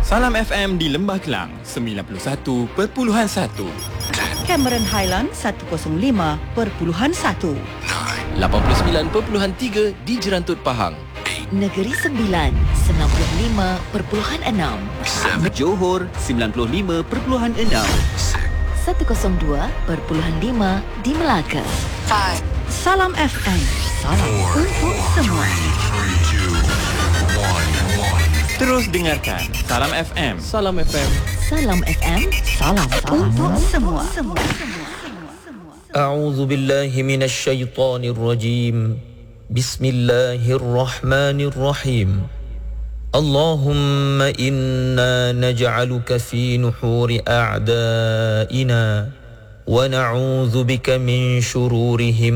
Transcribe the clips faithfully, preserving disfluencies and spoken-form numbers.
Salam F M di Lembah Kelang sembilan puluh satu perpuluhan satu. Cameron Highland seratus lima perpuluhan satu. lapan puluh sembilan perpuluhan tiga di Jerantut Pahang. Negeri Sembilan sembilan puluh lima perpuluhan enam. Johor sembilan puluh lima perpuluhan enam. seratus dua perpuluhan lima di Melaka. Salam F M. Salam untuk semua. Terus dengarkan Salam F M. Salam F M. Salam F M. Salam untuk semua. أعوذ بالله من الشيطان الرجيم بسم الله الرحمن الرحيم اللهم إنا نجعلك في نحور أعدائنا ونعوذ بك من شرورهم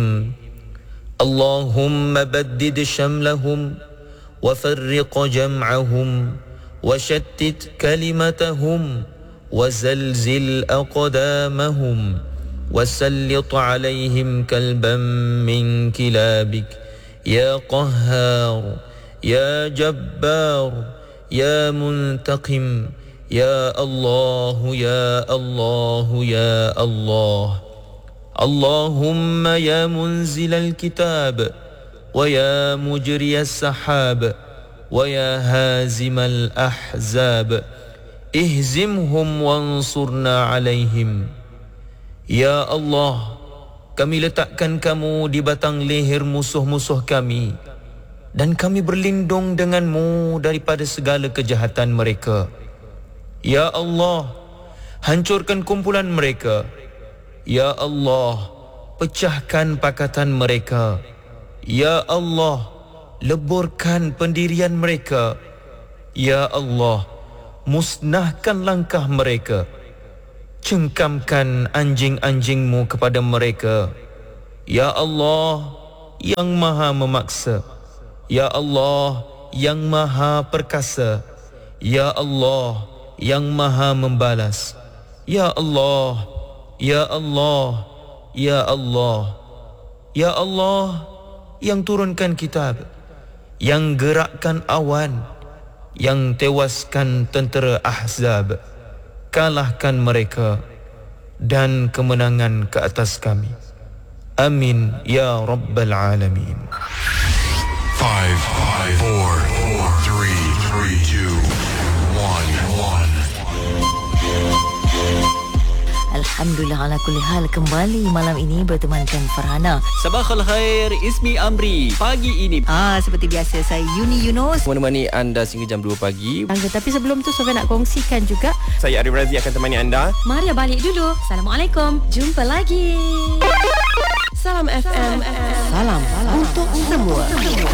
اللهم بدد شملهم وفرق جمعهم وشتت كلمتهم وزلزل أقدامهم وسلط عليهم كلبا من كلابك يا قهار يا جبار يا منتقم يا الله يا الله يا الله اللهم يا منزل الكتاب ويا مجري السحاب ويا هازم الأحزاب اهزمهم وانصرنا عليهم. Ya Allah, kami letakkan kamu di batang leher musuh-musuh kami dan kami berlindung denganmu daripada segala kejahatan mereka. Ya Allah, hancurkan kumpulan mereka. Ya Allah, pecahkan pakatan mereka. Ya Allah, leburkan pendirian mereka. Ya Allah, musnahkan langkah mereka. Cengkamkan anjing-anjingmu kepada mereka. Ya Allah, yang maha memaksa. Ya Allah, yang maha perkasa. Ya Allah, yang maha membalas. Ya Allah, Ya Allah, Ya Allah, Ya Allah, yang turunkan kitab, yang gerakkan awan, yang tewaskan tentera Ahzab. Kalahkan mereka dan kemenangan ke atas kami. Amin ya Rabbal Alamin. five, five, four, four, three, three, two, one, one. Alhamdulillah ala kulli hal, kembali malam ini bertemankan Farhana. Sabahal khair, Ismi Amri. Pagi ini Ah, seperti biasa saya Yuni Yunus. Menemani anda sehingga jam dua pagi. Angga, tapi sebelum tu Sofia nak kongsikan juga. Saya Arif Razi akan temani anda. Maria balik dulu. Assalamualaikum. Jumpa lagi. Salam F M. Salam untuk semua.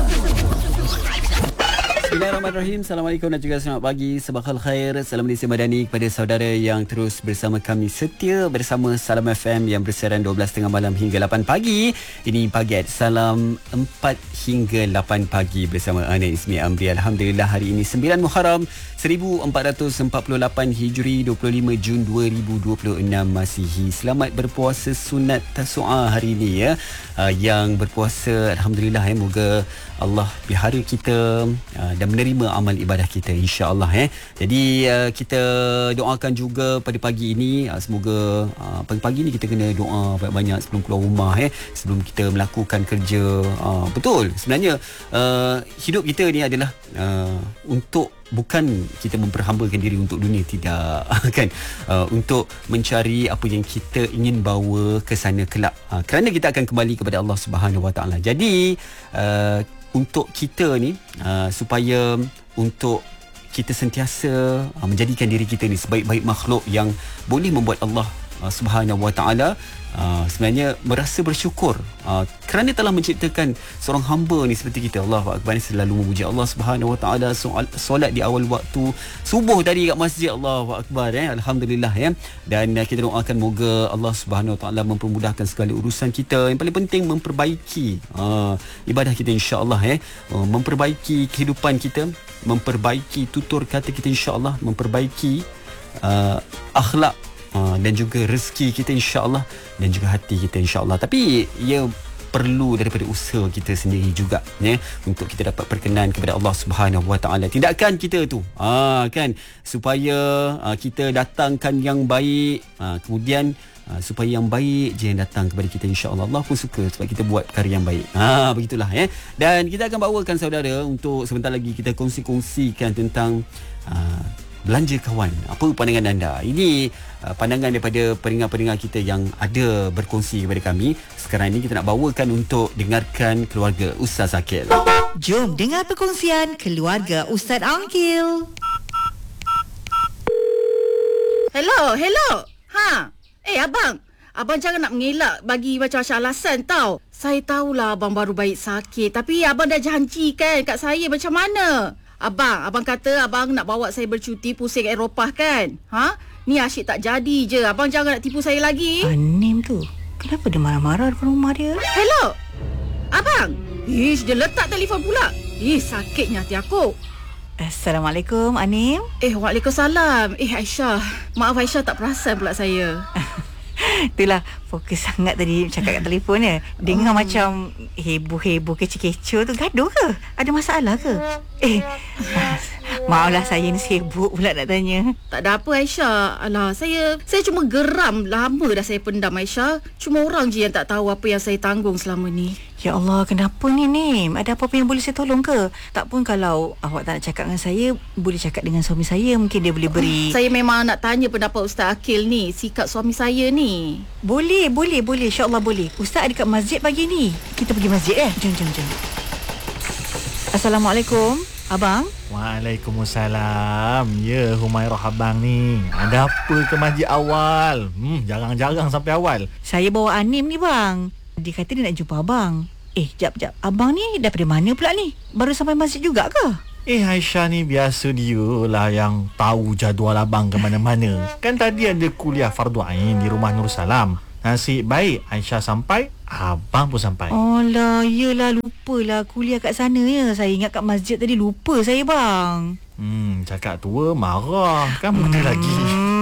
Bismillahirrahmanirrahim. Assalamualaikum dan juga selamat pagi. Sabahal khair. Salam Malaysia Madani kepada saudara yang terus bersama kami setia bersama Salam F M yang bersiaran dua belas tiga puluh malam hingga lapan pagi. Ini pagi at Salam empat hingga lapan pagi bersama Ana Ismi Amri. Alhamdulillah hari ini sembilan Muharram seribu empat ratus empat puluh lapan Hijri, dua puluh lima Jun dua ribu dua puluh enam Masihi. Selamat berpuasa sunat Tasu'a hari ini ya. Uh, yang berpuasa alhamdulillah ya, moga Allah pelihara kita uh, dan menerima amal ibadah kita insya-Allah eh. Jadi uh, kita doakan juga pada pagi ini uh, semoga uh, pagi-pagi ni kita kena doa banyak-banyak sebelum keluar rumah eh, sebelum kita melakukan kerja. Uh, betul sebenarnya uh, hidup kita ni adalah uh, untuk bukan kita memperhambakan diri untuk dunia, tidak kan, uh, untuk mencari apa yang kita ingin bawa ke sana kelak, uh, kerana kita akan kembali kepada Allah Subhanahu Wa Taala. Jadi uh, untuk kita ni uh, supaya untuk kita sentiasa uh, menjadikan diri kita ni sebaik-baik makhluk yang boleh membuat Allah uh, Subhanahu Wa Taala Uh, sebenarnya merasa bersyukur uh, kerana telah menciptakan seorang hamba ni seperti kita. Allahu Akbar, selalu memuji Allah Subhanahu Wa Taala, solat di awal waktu subuh tadi kat masjid. Allahu Akbar eh. Alhamdulillah ya. Dan uh, kita doakan moga Allah Subhanahu Wa Taala mempermudahkan segala urusan kita. Yang paling penting memperbaiki uh, ibadah kita insya-Allah eh. Uh, memperbaiki kehidupan kita, memperbaiki tutur kata kita insya-Allah, memperbaiki uh, akhlak Uh, dan juga rezeki kita insya-Allah dan juga hati kita insya-Allah. Tapi ia perlu daripada usaha kita sendiri juga, ya, untuk kita dapat berkenan kepada Allah Subhanahu Wa Taala. Tindakan kita tu ah kan, supaya ah, kita datangkan yang baik, ah, kemudian ah, supaya yang baik je yang datang kepada kita, insya-Allah Allah pun suka sebab kita buat perkara yang baik. Ah begitulah ya. Dan kita akan bawakan saudara untuk sebentar lagi kita kongsi-kongsikan tentang ah, belanja kawan. Apa pandangan anda? Ini uh, pandangan daripada pendengar-pendengar kita yang ada berkongsi kepada kami. Sekarang ini kita nak bawakan untuk dengarkan keluarga Ustaz Akil. Jom dengar perkongsian keluarga Ustaz Angkil. Hello, hello. Ha. Eh abang, abang jangan nak mengelak bagi macam-macam alasan tau. Saya tahulah abang baru baik sakit, tapi abang dah janji kan kat saya macam mana? Abang, abang kata abang nak bawa saya bercuti pusing Eropah kan? Ha? Ni asyik tak jadi je. Abang jangan nak tipu saya lagi. Anim tu, kenapa dia marah-marah depan rumah dia? Hello. Abang. Ish, dia letak telefon pula. Ih, sakitnya hati aku. Assalamualaikum, Anim. Eh, waalaikumsalam. Eh, Aisyah. Maaf Aisyah tak perasan pula saya. Itulah, fokus sangat tadi cakap kat telefon ya. Dengar hmm. macam heboh-heboh, kecoh-kecoh tu. Gaduh ke? Ada masalah ke? Eh, maaflah saya ni sibuk pula nak tanya. Tak ada apa Aisyah. Alah, saya saya cuma geram. Lama dah saya pendam Aisyah. Cuma orang je yang tak tahu apa yang saya tanggung selama ni. Ya Allah, kenapa ni Nim? Ada apa-apa yang boleh saya tolong ke? Tak pun kalau awak tak nak cakap dengan saya, boleh cakap dengan suami saya. Mungkin dia boleh beri... Saya memang nak tanya pendapat Ustaz Akil ni, sikap suami saya ni. Boleh, boleh, boleh. InsyaAllah boleh. Ustaz ada kat masjid pagi ni. Kita pergi masjid eh? Jom, jom, jom. Assalamualaikum, Abang. Waalaikumsalam. Ya, Humairah abang ni. Ada apa ke masjid awal? Hmm, jarang-jarang sampai awal. Saya bawa Anim ni bang. Dia kata dia nak jumpa abang. Eh, jap, jap. Abang ni daripada mana pula ni? Baru sampai masjid juga ke? Eh, Aisyah ni biasa dia lah yang tahu jadual abang ke mana-mana. Kan tadi ada kuliah fardu ain di rumah Nur Salam. Nasib baik Aisyah sampai, abang pun sampai. Oh lah, yelah lupalah kuliah kat sana ya. Saya ingat kat masjid tadi, lupa saya bang. Hmm, cakap tua marah. Kan benda hmm. lagi.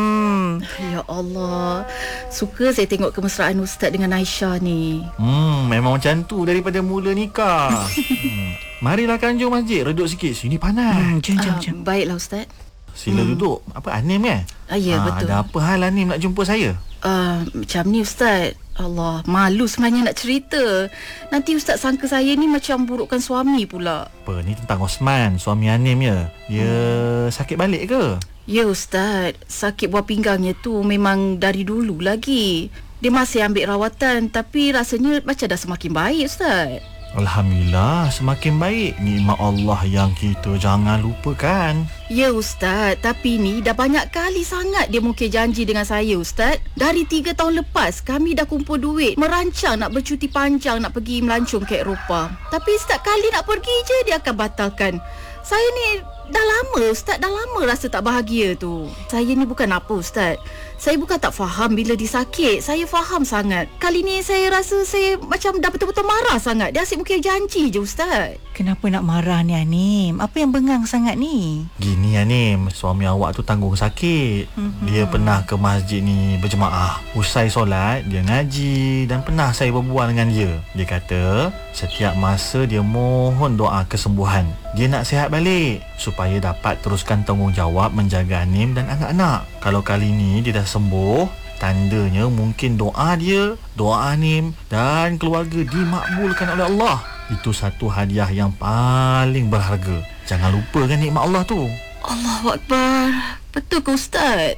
Ya Allah, suka saya tengok kemesraan Ustaz dengan Aisyah ni. Hmm, memang macam tu daripada mula nikah. hmm. Marilah kan jom masjid, reduk sikit. Sini panas. Hmm, jom, jom, jom. Uh, baiklah Ustaz. Sila hmm. duduk. Apa, Anim eh? Ah, ya, ha, betul. Ada apa hal Anim nak jumpa saya? Uh, macam ni Ustaz. Allah, malu sebenarnya nak cerita. Nanti Ustaz sangka saya ni macam burukkan suami pula. Apa, ni tentang Osman, suami Anim ya? Dia hmm. sakit balik ke? Ya Ustaz, sakit buah pinggangnya tu memang dari dulu lagi. Dia masih ambil rawatan, tapi rasanya macam dah semakin baik Ustaz. Alhamdulillah, semakin baik. Nikmat Allah yang kita jangan lupakan. Ya Ustaz, tapi ni dah banyak kali sangat dia mungkin janji dengan saya Ustaz. Dari tiga tahun lepas kami dah kumpul duit, merancang nak bercuti panjang, nak pergi melancong ke Eropah. Tapi setiap kali nak pergi je dia akan batalkan. Saya ni dah lama Ustaz, dah lama rasa tak bahagia tu. Saya ni bukan apa Ustaz, saya bukan tak faham bila dia sakit. Saya faham sangat. Kali ni saya rasa saya macam dah betul-betul marah sangat. Dia asyik mungkin janji je Ustaz. Kenapa nak marah ni Anim? Apa yang bengang sangat ni? Gini Anim, suami awak tu tanggung sakit. mm-hmm. Dia pernah ke masjid ni berjemaah. Usai solat, dia ngaji. Dan pernah saya berbual dengan dia. Dia kata setiap masa dia mohon doa kesembuhan. Dia nak sihat balik supaya dapat teruskan tanggungjawab menjaga Anim dan anak-anak. Kalau kali ni dia dah sembuh, tandanya mungkin doa dia, doa Anim dan keluarga dimakbulkan oleh Allah. Itu satu hadiah yang paling berharga. Jangan lupakan nikmat Allah tu. Allahu Akbar. Betul ke Ustaz?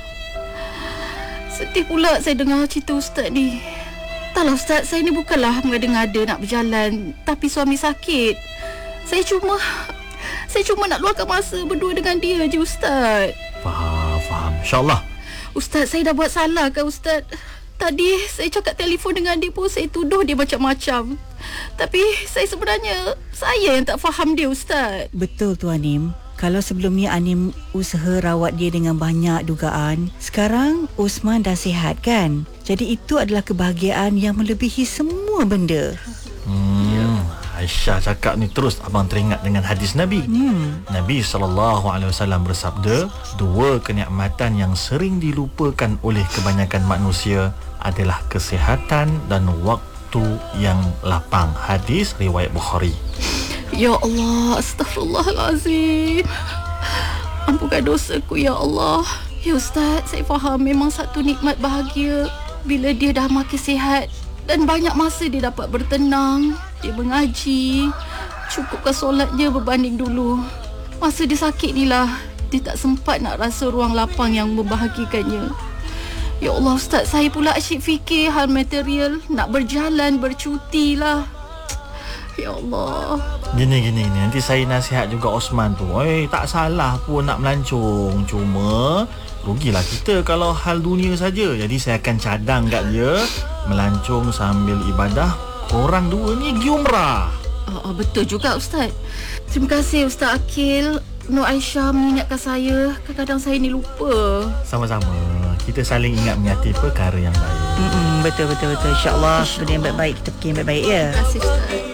Sedih pula saya dengar cerita Ustaz ni. Taklah Ustaz, saya ni bukanlah mengada-ngada nak berjalan, tapi suami sakit. Saya cuma Saya cuma nak luangkan masa berdua dengan dia je Ustaz. Faham, faham. InsyaAllah. Ustaz, saya dah buat salah kan Ustaz? Tadi saya cakap telefon dengan dia pun saya tuduh dia macam-macam. Tapi saya sebenarnya, saya yang tak faham dia Ustaz. Betul tu Anim. Kalau sebelum ni Anim usaha rawat dia dengan banyak dugaan, sekarang Osman dah sihat kan? Jadi itu adalah kebahagiaan yang melebihi semua benda. Hmm, Aisyah cakap ni terus abang teringat dengan hadis Nabi. hmm. Nabi sallallahu alaihi wasallam bersabda, dua kenikmatan yang sering dilupakan oleh kebanyakan manusia adalah kesihatan dan waktu waktu yang lapang. Hadis riwayat Bukhari. Ya Allah, astaghfirullahalazim. Ampunkan dosaku ya Allah. Ya Ustaz, saya faham memang satu nikmat bahagia bila dia dah makin sihat dan banyak masa dia dapat bertenang, dia mengaji. Cukupkan solatnya berbanding dulu. Masa dia sakit ni lah, dia tak sempat nak rasa ruang lapang yang membahagikannya. Ya Allah Ustaz, saya pula asyik fikir hal material, nak berjalan, bercuti lah. Ya Allah. Gini-gini ni, nanti saya nasihat juga Osman tu. Eh, tak salah pun nak melancong. Cuma rugilah kita kalau hal dunia saja. Jadi saya akan cadang kat dia melancong sambil ibadah. Korang dua ni pergi umrah. Oh, oh, betul juga Ustaz. Terima kasih Ustaz Akil. Nur Aisyah mengingatkan saya. Kadang-kadang saya ni lupa. Sama-sama. Kita saling ingat mengingati perkara yang baik. Mm-mm, betul, betul, betul. InsyaAllah dunia yang baik-baik, kita fikir yang baik-baik ya. Terima kasih Ustaz.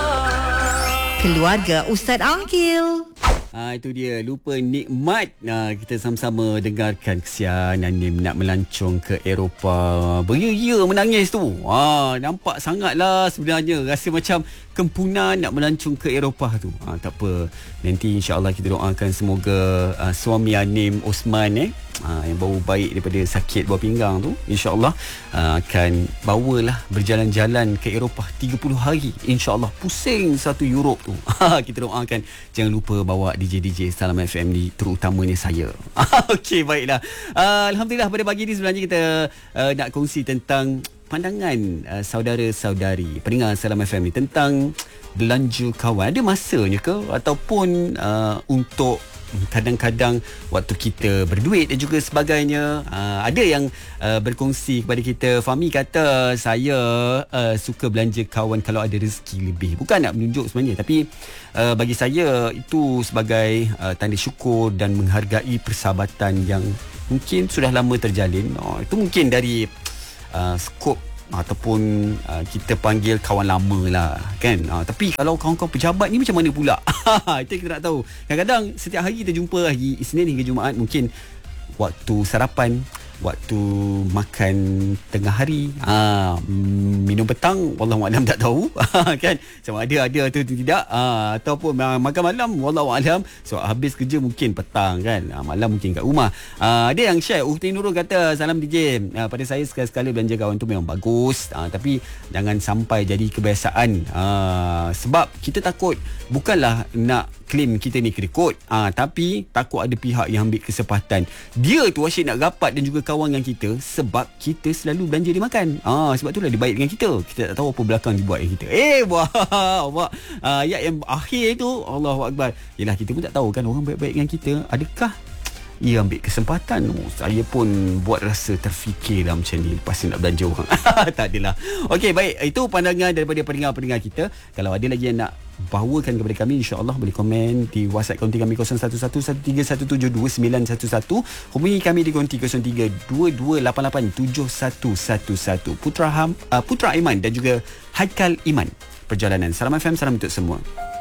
Keluarga Ustaz Angkil. Ah, itu dia, lupa nikmat. Ah, kita sama-sama dengarkan kesian Anim nak melancong ke Eropah. Beria-ria menangis tu. Ah, nampak sangatlah sebenarnya rasa macam kempunan nak melancong ke Eropah tu. Ah, tak apa. Nanti insya-Allah kita doakan semoga ah, suami Anim Osman eh ah, yang baru baik daripada sakit buah pinggang tu, insya-Allah ah, akan bawalah berjalan-jalan ke Eropah tiga puluh hari. Insya-Allah pusing satu Europe tu. Kita doakan, jangan lupa bawa D J D J Salam F M ni, terutamanya saya. Okey, baiklah. Uh, Alhamdulillah pada pagi ni sebenarnya kita uh, nak kongsi tentang pandangan uh, saudara-saudari pendengar Salam F M ni tentang belanja kawan. Ada masanya ke ataupun uh, untuk kadang-kadang waktu kita berduit dan juga sebagainya. uh, Ada yang uh, berkongsi kepada kita. Fahmi kata saya uh, suka belanja kawan kalau ada rezeki lebih. Bukan nak menunjuk sebenarnya, tapi uh, bagi saya itu sebagai uh, tanda syukur dan menghargai persahabatan yang mungkin sudah lama terjalin. oh, Itu mungkin dari uh, skop ataupun uh, kita panggil kawan lama lah kan. uh, Tapi kalau kawan-kawan pejabat ni macam mana pula? Itu kita nak tahu. Kadang-kadang setiap hari kita jumpa, hari Isnin hingga Jumaat, mungkin waktu sarapan, waktu makan tengah hari, ah, minum petang, wallahualam tak tahu kan, sama ada ada atau tidak, ah, ataupun makan malam, wallahualam. So habis kerja mungkin petang kan, ah, malam mungkin kat rumah. ah, Ada yang share, Ukti Nurul kata, salam D J, ah, pada saya sekali-sekala belanja kawan tu memang bagus, ah, tapi jangan sampai jadi kebiasaan. ah, Sebab kita takut, bukanlah nak claim kita ni kedekut, ah, tapi takut ada pihak yang ambil kesempatan. Dia tu asyik nak rapat dan juga kawan dengan kita sebab kita selalu belanja dia makan. Ah, sebab itulah dia baik dengan kita. Kita tak tahu apa belakang dia buat dengan kita. Eh, wah, wah. Ah, ayat yang akhir tu, Allahu Akbar. Yelah, kita pun tak tahu kan orang baik-baik dengan kita, adakah ia ambil kesempatan. oh, Saya pun buat rasa terfikir lah macam ni lepas nak belanja orang. Tak adalah. Okey, baik. Itu pandangan daripada pendengar-pendengar kita. Kalau ada lagi yang nak bawakan kepada kami, insya-Allah boleh komen di WhatsApp konti kami kosong satu satu satu tiga satu tujuh dua sembilan satu satu. Hubungi kami di konti kosong tiga dua dua lapan lapan tujuh satu satu satu. Putra Ham, uh, Putra Iman dan juga Haikal Iman Perjalanan. Salam F M, salam untuk semua.